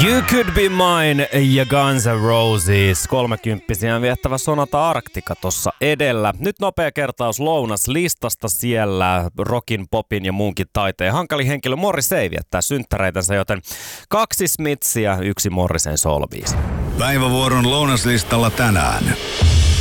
You Could Be Mine ja Guns N' Roses. 30-vuotiaan viettävä Sonata Arctica tossa edellä. Nyt nopea kertaus lounaslistasta siellä rockin, popin ja muunkin taiteen. Hankali henkilö Morrissey viettää synttäreitänsä, joten 2 Smithsia, 1 Morrisen soolobiisi. Päivävuoron lounaslistalla tänään.